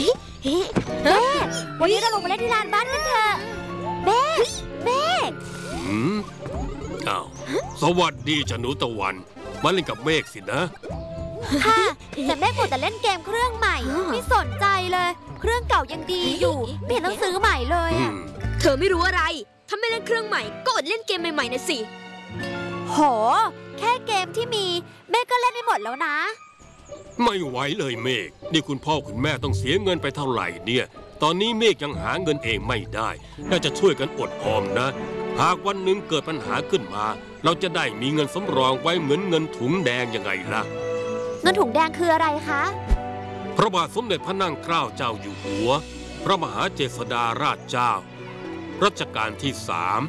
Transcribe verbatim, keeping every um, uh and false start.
แม่วันนี้เราลงมาเล่นที่ลานบ้านกันเถอะแม่แม่อืมอ้าวสวัสดีจ้ะหนูตะวันมาเล่นกับเมฆสินะค่ะแต่แม่กดแต่เล่นเกมเครื่องใหม่ไม่สนใจเลยเครื่องเก่ายังดีอยู่ไม่เห็นต้องซื้อใหม่เลยเธอไม่รู้อะไรถ้าไม่เล่นเครื่องใหม่ก็อดเล่นเกมใหม่ๆนะสิโหแค่เกมที่มีแม่ก็เล่นไม่หมดแล้วนะไม่ไหวเลยเมฆนี่คุณพ่อคุณแม่ต้องเสียเงินไปเท่าไหร่เนี่ยตอนนี้เมฆยังหาเงินเองไม่ได้น่าจะช่วยกันอดออมนะหากวันหนึ่งเกิดปัญหาขึ้นมาเราจะได้มีเงินสำรองไว้เหมือนเงินถุงแดงยังไงล่ะเงินถุงแดงคืออะไรคะพระบาทสมเด็จพระนั่งเกล้าเจ้าอยู่หัวพระมหาเจษฎาราชเจ้ารัชกาลที่สาม